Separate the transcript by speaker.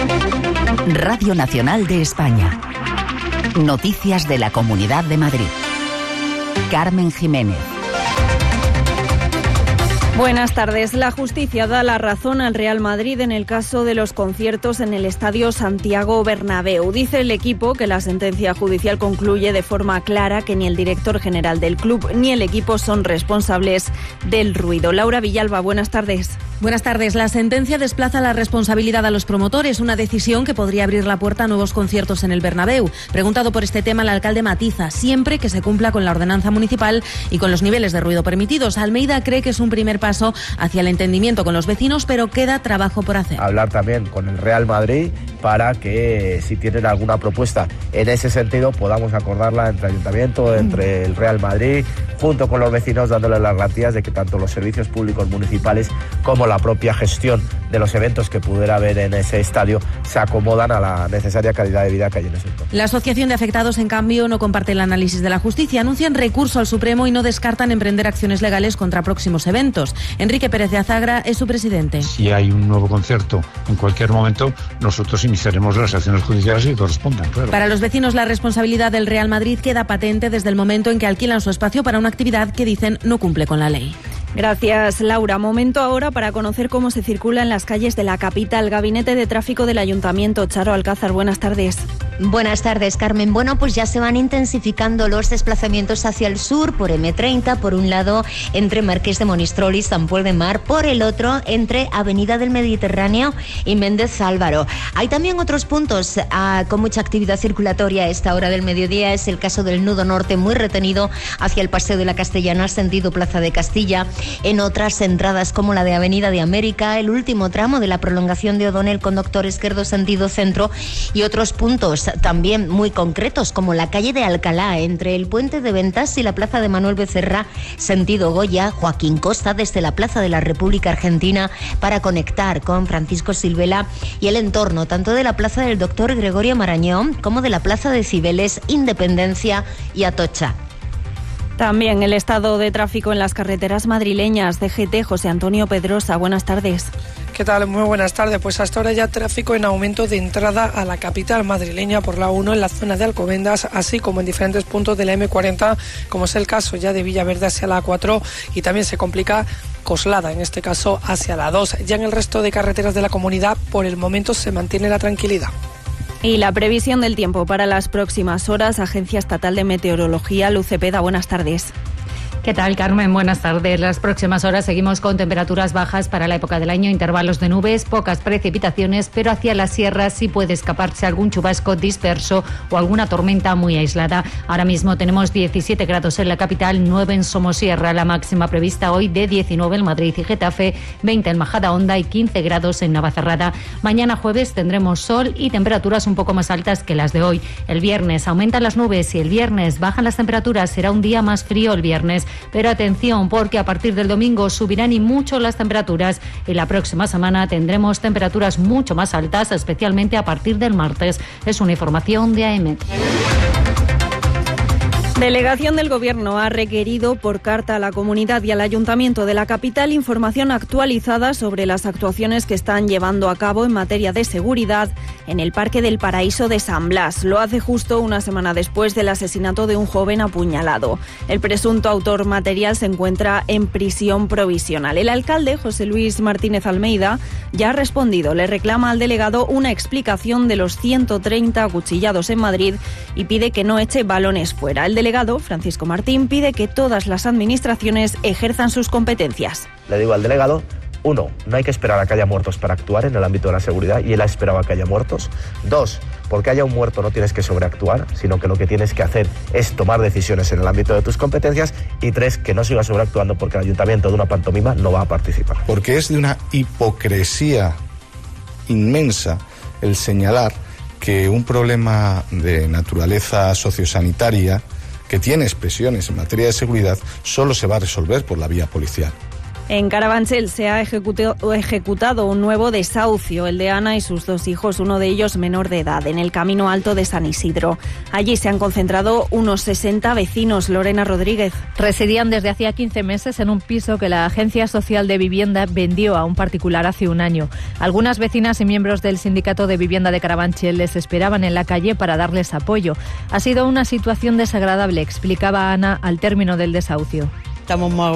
Speaker 1: Radio Nacional de España. Noticias de la Comunidad de Madrid. Carmen Jiménez.
Speaker 2: Buenas tardes. La justicia da la razón al Real Madrid en el caso de los conciertos en el Estadio Santiago Bernabéu. Dice el equipo que la sentencia judicial concluye de forma clara que ni el director general del club ni el equipo son responsables del ruido. Laura Villalba, buenas tardes.
Speaker 3: Buenas tardes. La sentencia desplaza la responsabilidad a los promotores, una decisión que podría abrir la puerta a nuevos conciertos en el Bernabéu. Preguntado por este tema, el alcalde matiza, siempre que se cumpla con la ordenanza municipal y con los niveles de ruido permitidos. Almeida cree que es un primer paso hacia el entendimiento con los vecinos, pero queda trabajo por hacer.
Speaker 4: Hablar también con el Real Madrid para que, si tienen alguna propuesta en ese sentido, podamos acordarla entre el Ayuntamiento, entre el Real Madrid, junto con los vecinos, dándoles las garantías de que tanto los servicios públicos municipales como la propia gestión de los eventos que pudiera haber en ese estadio se acomodan a la necesaria calidad de vida que hay en ese entorno.
Speaker 3: La Asociación de Afectados, en cambio, no comparte el análisis de la justicia. Anuncian recurso al Supremo y no descartan emprender acciones legales contra próximos eventos. Enrique Pérez de Azagra es su presidente.
Speaker 5: Si hay un nuevo concierto en cualquier momento, nosotros iniciaremos las acciones judiciales que correspondan, claro.
Speaker 3: Para los vecinos, la responsabilidad del Real Madrid queda patente desde el momento en que alquilan su espacio para una actividad que dicen no cumple con la ley.
Speaker 2: Gracias, Laura. Momento ahora para conocer cómo se circula en las calles de la capital. Gabinete de Tráfico del Ayuntamiento. Charo Alcázar, buenas tardes.
Speaker 6: Buenas tardes, Carmen. Bueno, pues ya se van intensificando los desplazamientos hacia el sur por M30, por un lado entre Marqués de Monistrol y San Pol de Mar, por el otro entre Avenida del Mediterráneo y Méndez Álvaro. Hay también otros puntos con mucha actividad circulatoria a esta hora del mediodía. Es el caso del nudo norte, muy retenido hacia el Paseo de la Castellana, sentido Plaza de Castilla. En otras entradas, como la de Avenida de América, el último tramo de la prolongación de O'Donnell, conductor izquierdo sentido centro, y otros puntos también muy concretos, como la calle de Alcalá, entre el Puente de Ventas y la Plaza de Manuel Becerra, sentido Goya, Joaquín Costa, desde la Plaza de la República Argentina, para conectar con Francisco Silvela y el entorno, tanto de la Plaza del Doctor Gregorio Marañón, como de la Plaza de Cibeles, Independencia y Atocha.
Speaker 2: También el estado de tráfico en las carreteras madrileñas. DGT, José Antonio Pedrosa, buenas tardes.
Speaker 7: ¿Qué tal? Muy buenas tardes. Pues hasta ahora ya tráfico en aumento de entrada a la capital madrileña por la 1 en la zona de Alcobendas, así como en diferentes puntos de la M40, como es el caso ya de Villaverde hacia la 4, y también se complica Coslada, en este caso hacia la 2. Ya en el resto de carreteras de la comunidad, por el momento se mantiene la tranquilidad.
Speaker 2: Y la previsión del tiempo para las próximas horas. Agencia Estatal de Meteorología, Luz Cepeda, buenas tardes.
Speaker 8: ¿Qué tal, Carmen? Buenas tardes. Las próximas horas seguimos con temperaturas bajas para la época del año, intervalos de nubes, pocas precipitaciones, pero hacia las sierras sí puede escaparse algún chubasco disperso o alguna tormenta muy aislada. Ahora mismo tenemos 17 grados en la capital, 9 en Somosierra, la máxima prevista hoy de 19 en Madrid y Getafe, 20 en Majadahonda y 15 grados en Navacerrada. Mañana jueves tendremos sol y temperaturas un poco más altas que las de hoy. El viernes aumentan las nubes y el viernes bajan las temperaturas. Será un día más frío el viernes. Pero atención, porque a partir del domingo subirán y mucho las temperaturas y la próxima semana tendremos temperaturas mucho más altas, especialmente a partir del martes. Es una información de AM.
Speaker 2: Delegación del Gobierno ha requerido por carta a la comunidad y al Ayuntamiento de la capital información actualizada sobre las actuaciones que están llevando a cabo en materia de seguridad en el Parque del Paraíso de San Blas. Lo hace justo una semana después del asesinato de un joven apuñalado. El presunto autor material se encuentra en prisión provisional. El alcalde, José Luis Martínez Almeida, ya ha respondido. Le reclama al delegado una explicación de los 130 acuchillados en Madrid y pide que no eche balones fuera. El delegado, Francisco Martín, pide que todas las administraciones ejerzan sus competencias.
Speaker 4: Le digo al delegado, 1, no hay que esperar a que haya muertos para actuar en el ámbito de la seguridad, y él ha esperado a que haya muertos. 2, porque haya un muerto no tienes que sobreactuar, sino que lo que tienes que hacer es tomar decisiones en el ámbito de tus competencias. Y 3, que no sigas sobreactuando porque el ayuntamiento de una pantomima no va a participar.
Speaker 9: Porque es de una hipocresía inmensa el señalar que un problema de naturaleza sociosanitaria que tiene expresiones en materia de seguridad solo se va a resolver por la vía policial.
Speaker 2: En Carabanchel se ha ejecutado un nuevo desahucio, el de Ana y sus 2 hijos, uno de ellos menor de edad, en el Camino Alto de San Isidro. Allí se han concentrado unos 60 vecinos. Lorena Rodríguez.
Speaker 10: Residían desde hacía 15 meses en un piso que la Agencia Social de Vivienda vendió a un particular hace un año. Algunas vecinas y miembros del Sindicato de Vivienda de Carabanchel les esperaban en la calle para darles apoyo. Ha sido una situación desagradable, explicaba Ana al término del desahucio.
Speaker 11: Estamos